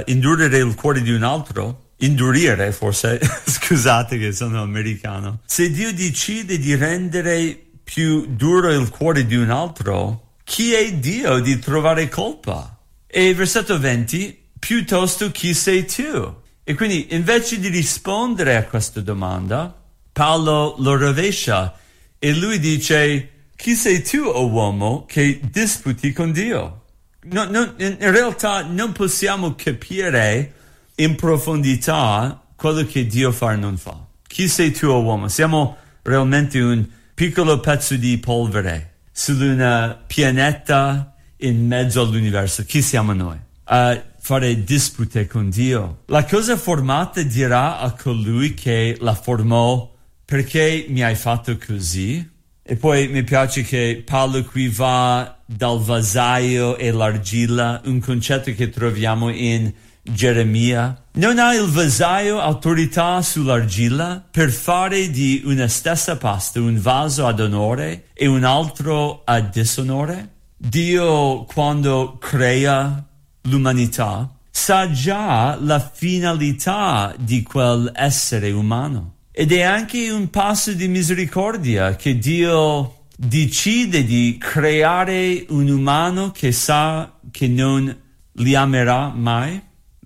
il cuore di un altro, indurire forse, scusate che sono americano, se Dio decide di rendere più duro il cuore di un altro, chi è Dio di trovare colpa? E versetto 20, piuttosto chi sei tu? E quindi invece di rispondere a questa domanda, Paolo lo rovescia e lui dice, chi sei tu, o uomo, che disputi con Dio? In realtà non possiamo capire in profondità quello che Dio fa o non fa. Chi sei tu, o uomo? Siamo realmente un piccolo pezzo di polvere su una pianeta in mezzo all'universo. Chi siamo noi? Fare dispute con Dio. La cosa formata dirà a colui che la formò, perché mi hai fatto così? E poi mi piace che Paolo qui va dal vasaio e l'argilla, un concetto che troviamo in Geremia. Non ha il vasaio autorità sull'argilla per fare di una stessa pasta un vaso ad onore e un altro a disonore? Dio, quando crea l'umanità, sa già la finalità di quel essere umano. Ed è anche un passo di misericordia che Dio decide di creare un umano che sa che non li amerà mai.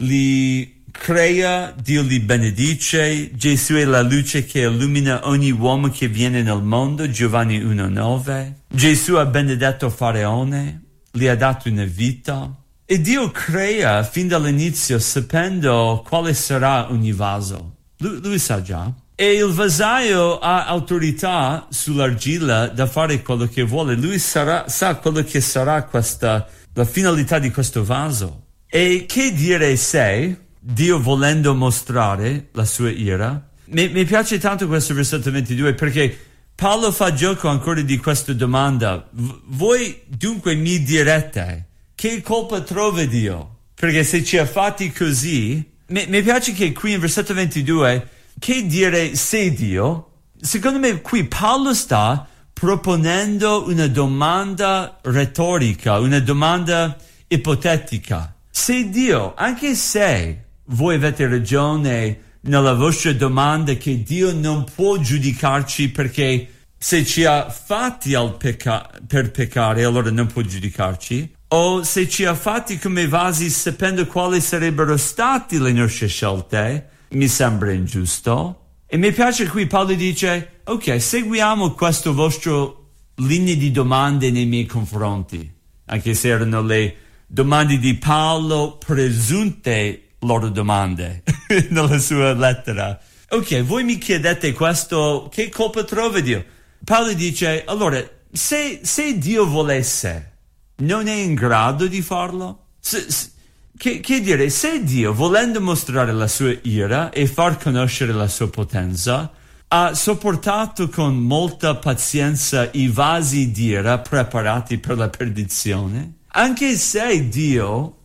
Li crea, Dio li benedice. Gesù è la luce che illumina ogni uomo che viene nel mondo, Giovanni 1,9. Gesù ha benedetto Faraone, gli ha dato una vita. E Dio crea fin dall'inizio sapendo quale sarà ogni vaso. Lui sa già. E il vasaio ha autorità sull'argilla da fare quello che vuole. Lui sa quello che sarà la finalità di questo vaso. E che dire se Dio, volendo mostrare la sua ira, mi piace tanto questo versetto 22 perché Paolo fa gioco ancora di questa domanda. Voi dunque mi direte, che colpa trova Dio? Perché se ci ha fatti così, mi piace che qui in versetto 22, che dire se Dio? Secondo me qui Paolo sta proponendo una domanda retorica, una domanda ipotetica. Se Dio, anche se voi avete ragione nella vostra domanda che Dio non può giudicarci perché se ci ha fatti per peccare allora non può giudicarci, o se ci ha fatti come vasi sapendo quali sarebbero state le nostre scelte, mi sembra ingiusto. E mi piace qui Paolo dice, ok, seguiamo questo vostro linea di domande nei miei confronti, anche se erano le domande di Paolo presunte loro domande nella sua lettera. Ok, voi mi chiedete questo, che colpa trova Dio? Paolo dice, allora, se Dio volesse, non è in grado di farlo? che dire, se Dio, volendo mostrare la sua ira e far conoscere la sua potenza, ha sopportato con molta pazienza i vasi d'ira preparati per la perdizione, anche se Dio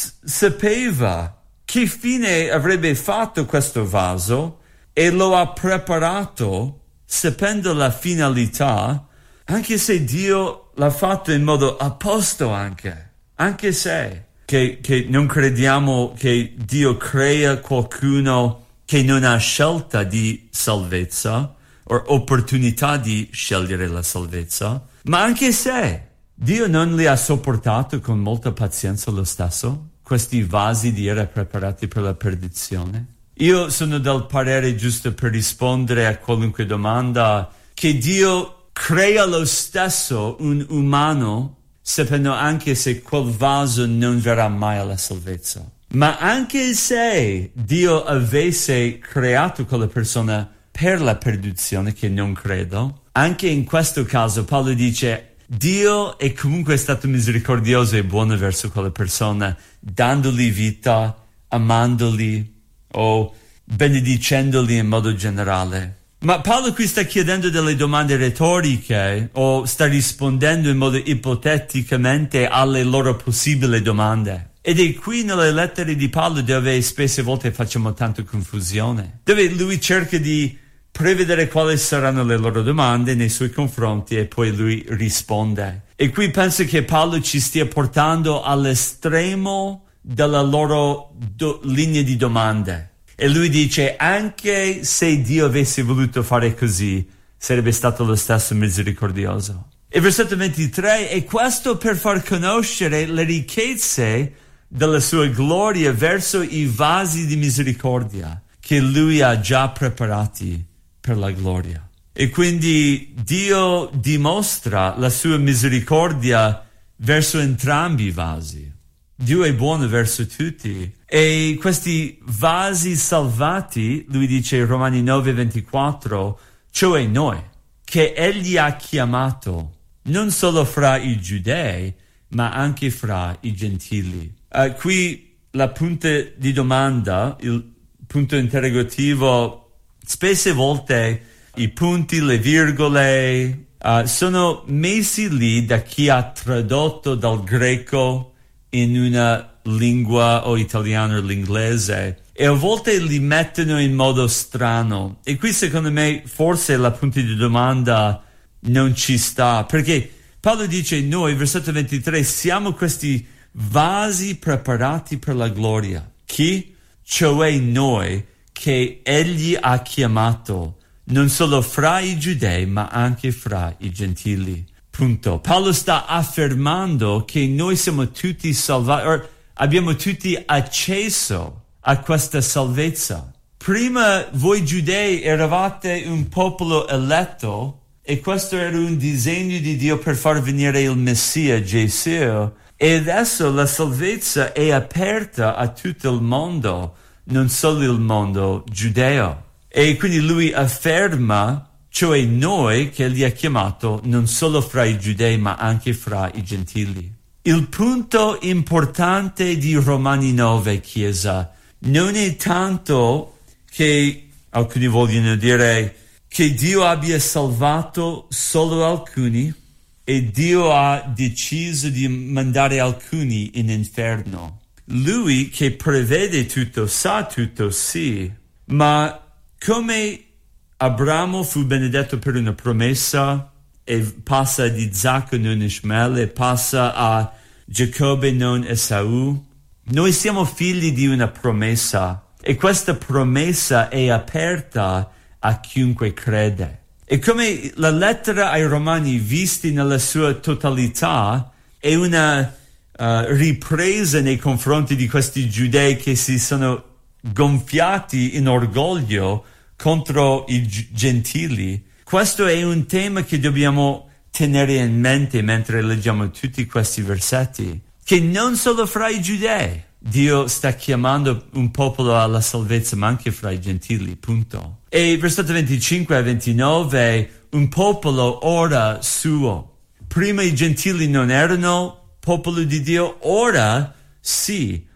sapeva che fine avrebbe fatto questo vaso e lo ha preparato sapendo la finalità, anche se Dio l'ha fatto in modo apposto anche se che non crediamo che Dio crea qualcuno che non ha scelta di salvezza o opportunità di scegliere la salvezza, ma anche se Dio non li ha sopportato con molta pazienza lo stesso, questi vasi di ira preparati per la perdizione. Io sono del parere, giusto per rispondere a qualunque domanda, che Dio crea lo stesso un umano sapendo anche se quel vaso non verrà mai alla salvezza. Ma anche se Dio avesse creato quella persona per la perdizione, che non credo, anche in questo caso Paolo dice Dio è comunque stato misericordioso e buono verso quella persona, dandogli vita, amandoli o benedicendoli in modo generale. Ma Paolo qui sta chiedendo delle domande retoriche o sta rispondendo in modo ipoteticamente alle loro possibili domande. Ed è qui nelle lettere di Paolo dove spesse volte facciamo tanta confusione, dove lui cerca di prevedere quali saranno le loro domande nei suoi confronti e poi lui risponde. E qui penso che Paolo ci stia portando all'estremo della loro linea di domande. E lui dice, anche se Dio avesse voluto fare così, sarebbe stato lo stesso misericordioso. E versetto 23, e questo per far conoscere le ricchezze della sua gloria verso i vasi di misericordia che lui ha già preparati per la gloria. E quindi Dio dimostra la sua misericordia verso entrambi i vasi. Dio è buono verso tutti. E questi vasi salvati, lui dice in Romani 9:24, cioè noi, che egli ha chiamato, non solo fra i giudei, ma anche fra i gentili. Qui la punta di domanda, il punto interrogativo, spesse volte i punti, le virgole, sono messi lì da chi ha tradotto dal greco in una lingua o italiano o l'inglese e a volte li mettono in modo strano e qui secondo me forse la punta di domanda non ci sta, perché Paolo dice noi, versetto 23, siamo questi vasi preparati per la gloria. Chi? Cioè noi che egli ha chiamato non solo fra i giudei ma anche fra i gentili. Punto. Paolo sta affermando che noi siamo tutti salvati, abbiamo tutti accesso a questa salvezza. Prima voi giudei eravate un popolo eletto e questo era un disegno di Dio per far venire il Messia, Gesù, e adesso la salvezza è aperta a tutto il mondo, non solo il mondo giudeo. E quindi lui afferma, cioè noi che egli ha chiamato non solo fra i giudei ma anche fra i gentili. Il punto importante di Romani 9, Chiesa, non è tanto che, alcuni vogliono dire, che Dio abbia salvato solo alcuni e Dio ha deciso di mandare alcuni in inferno. Lui che prevede tutto, sa tutto, sì, ma come Abramo fu benedetto per una promessa e passa ad Isacco non Ishmaele e passa a Giacobbe non Esaù, noi siamo figli di una promessa e questa promessa è aperta a chiunque crede. E come la lettera ai Romani visti nella sua totalità è una ripresa nei confronti di questi giudei che si sono gonfiati in orgoglio contro i gentili. Questo è un tema che dobbiamo tenere in mente mentre leggiamo tutti questi versetti, che non solo fra i giudei Dio sta chiamando un popolo alla salvezza, ma anche fra i gentili, punto. E versetto 25 a 29, un popolo ora suo. Prima i gentili non erano popolo di Dio, ora sì,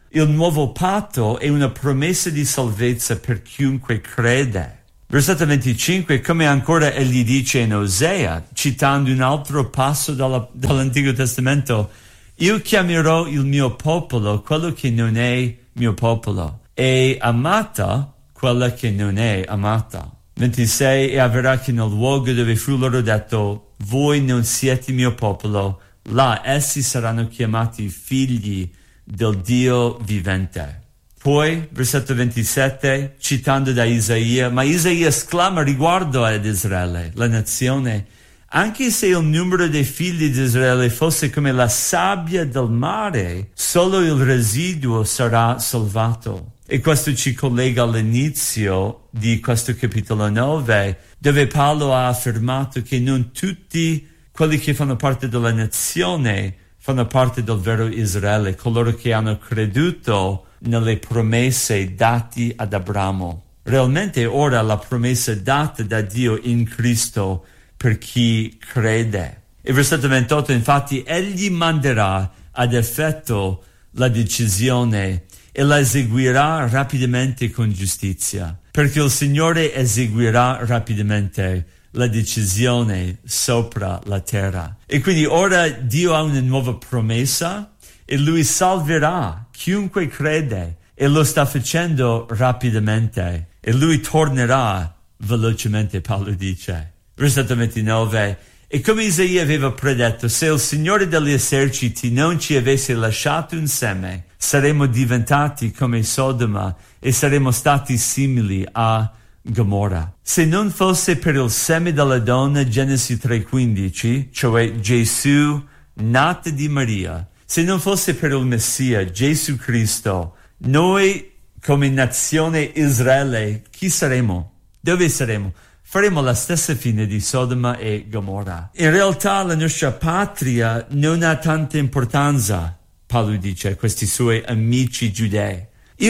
Il nuovo patto è una promessa di salvezza per chiunque crede. Versetto 25, come ancora egli dice in Osea, citando un altro passo dall'Antico Testamento, io chiamerò il mio popolo quello che non è mio popolo, e amata quella che non è amata. 26, e avverrà che nel luogo dove fu loro detto, voi non siete mio popolo, là essi saranno chiamati figli del Dio vivente. Poi, versetto 27, citando da Isaia, ma Isaia esclama riguardo ad Israele, la nazione, anche se il numero dei figli di Israele fosse come la sabbia del mare, solo il residuo sarà salvato. E questo ci collega all'inizio di questo capitolo 9, dove Paolo ha affermato che non tutti quelli che fanno parte della nazione fanno parte del vero Israele, coloro che hanno creduto nelle promesse date ad Abramo. Realmente ora la promessa data da Dio in Cristo per chi crede. Il versetto 28, infatti, egli manderà ad effetto la decisione e la eseguirà rapidamente con giustizia, perché il Signore eseguirà rapidamente la decisione sopra la terra. E quindi ora Dio ha una nuova promessa e Lui salverà chiunque crede e lo sta facendo rapidamente e Lui tornerà velocemente, Paolo dice. Versetto 29, e come Isaia aveva predetto, se il Signore degli eserciti non ci avesse lasciato un seme, saremmo diventati come Sodoma e saremmo stati simili a Gomorra. Se non fosse per il seme della donna, Genesi 3:15, cioè Gesù, nato di Maria, se non fosse per il Messia, Gesù Cristo, noi come nazione Israele, chi saremmo? Dove saremmo? Faremo la stessa fine di Sodoma e Gomorra. In realtà la nostra patria non ha tanta importanza, Paolo dice a questi suoi amici giudei.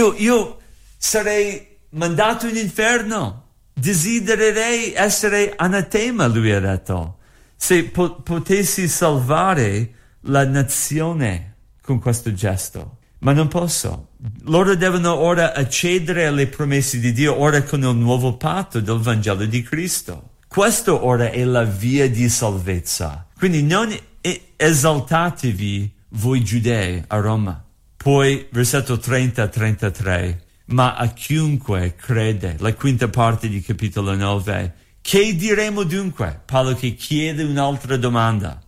Io sarei mandato in inferno, desidererei essere anatema, lui ha detto, se potessi salvare la nazione con questo gesto. Ma non posso. Loro devono ora accedere alle promesse di Dio, ora con il nuovo patto del Vangelo di Cristo. Questo ora è la via di salvezza. Quindi non esaltatevi voi giudei a Roma. Poi, versetto 30-33, ma a chiunque crede, la quinta parte di capitolo 9, che diremo dunque? Paolo che chiede un'altra domanda.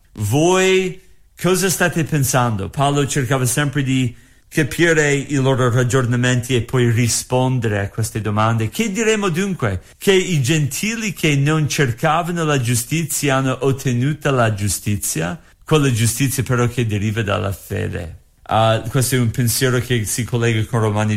Voi cosa state pensando? Paolo cercava sempre di capire i loro ragionamenti e poi rispondere a queste domande. Che diremo dunque? Che i gentili che non cercavano la giustizia hanno ottenuto la giustizia? Quella giustizia però che deriva dalla fede. Questo è un pensiero che si collega con Romani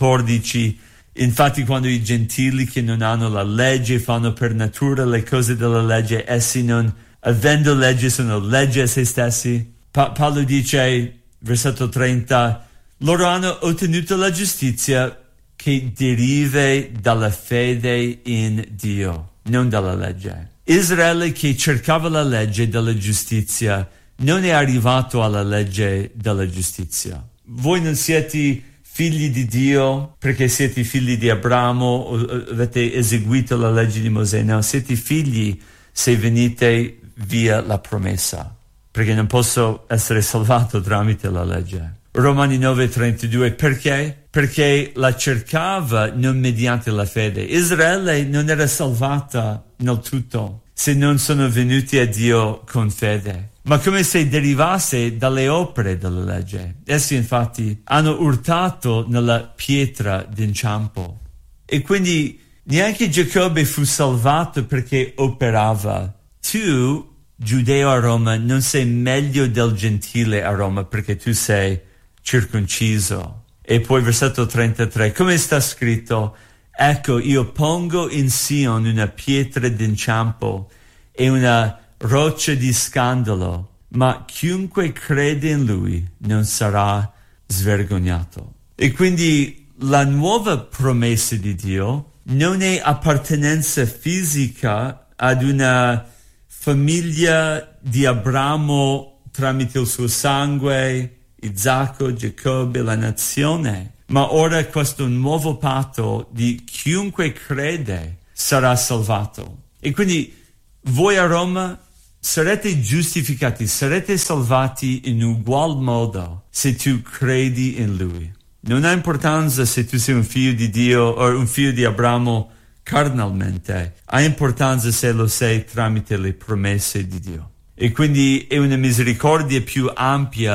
2,14. Infatti quando i gentili che non hanno la legge fanno per natura le cose della legge, essi non avendo legge sono legge a se stessi. Paolo dice, versetto 30, loro hanno ottenuto la giustizia che deriva dalla fede in Dio, non dalla legge. Israele che cercava la legge della giustizia non è arrivato alla legge della giustizia. Voi non siete figli di Dio perché siete figli di Abramo o avete eseguito la legge di Mosè. No, siete figli se venite via la promessa, perché non posso essere salvato tramite la legge. Romani 9:32, perché? Perché la cercava non mediante la fede. Israele non era salvata nel tutto se non sono venuti a Dio con fede, ma come se derivasse dalle opere della legge. Essi infatti hanno urtato nella pietra d'inciampo. E quindi neanche Giacobbe fu salvato perché operava. Tu, giudeo a Roma, non sei meglio del gentile a Roma perché tu sei circonciso. E poi versetto 33, come sta scritto, ecco io pongo in Sion una pietra d'inciampo e una roccia di scandalo, ma chiunque crede in lui non sarà svergognato. E quindi la nuova promessa di Dio non è appartenenza fisica ad una famiglia di Abramo tramite il suo sangue, Isacco, Giacobbe, la nazione, ma ora questo nuovo patto di chiunque crede sarà salvato. E quindi voi a Roma sarete giustificati, sarete salvati in ugual modo se tu credi in Lui. Non ha importanza se tu sei un figlio di Dio o un figlio di Abramo carnalmente, ha importanza se lo sei tramite le promesse di Dio. E quindi è una misericordia più ampia